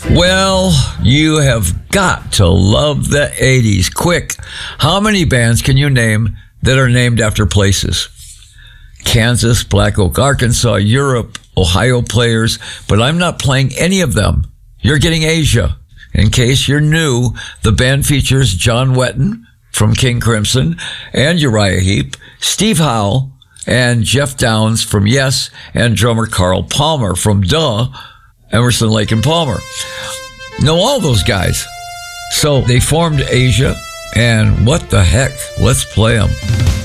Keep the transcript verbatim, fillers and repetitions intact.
Well, you have got to love the eighties. Quick, how many bands can you name that are named after places? Kansas, Black Oak, Arkansas, Europe, Ohio players, but I'm not playing any of them. You're getting Asia. In case you're new, the band features John Wetton from King Crimson and Uriah Heep, Steve Howe, and Jeff Downs from Yes, and drummer Carl Palmer from Duh, Emerson, Lake and Palmer. Know all those guys. So they formed Asia, and what the heck? Let's play them.